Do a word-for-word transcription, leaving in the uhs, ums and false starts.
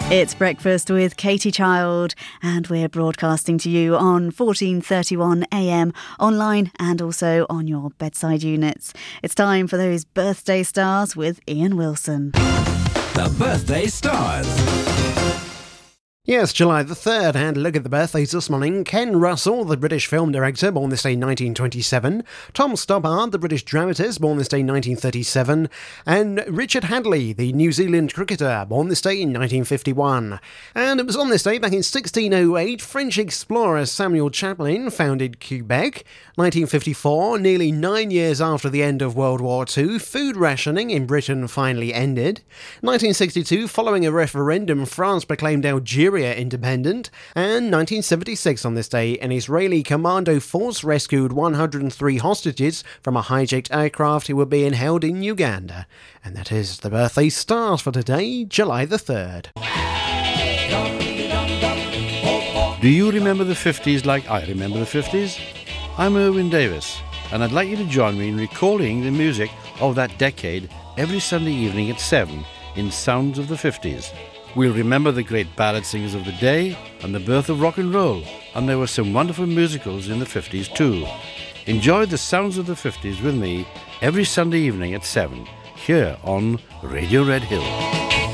It's Breakfast with Katie Child, and we're broadcasting to you on fourteen thirty-one A M, online and also on your bedside units. It's time for those birthday stars with Ian Wilson. The Birthday Stars. Yes, July the third, and look at the birthdays this morning. Ken Russell, the British film director, born this day nineteen twenty-seven. Tom Stoppard, the British dramatist, born this day nineteen thirty-seven. And Richard Hadley, the New Zealand cricketer, born this day in nineteen fifty-one. And it was on this day back in sixteen oh eight, French explorer Samuel Champlain founded Quebec. nineteen fifty-four, nearly nine years after the end of World War Two, food rationing in Britain finally ended. nineteen sixty-two, following a referendum, France proclaimed Algeria independent, and nineteen seventy-six on this day, an Israeli commando force rescued one hundred three hostages from a hijacked aircraft who were being held in Uganda. And that is the birthday stars for today, July the third. Do you remember the fifties like I remember the fifties? I'm Erwin Davis, and I'd like you to join me in recalling the music of that decade every Sunday evening at seven in Sounds of the fifties. We'll remember the great ballad singers of the day and the birth of rock and roll, and there were some wonderful musicals in the fifties too. Enjoy the Sounds of the fifties with me every Sunday evening at seven, here on Radio Red Hill.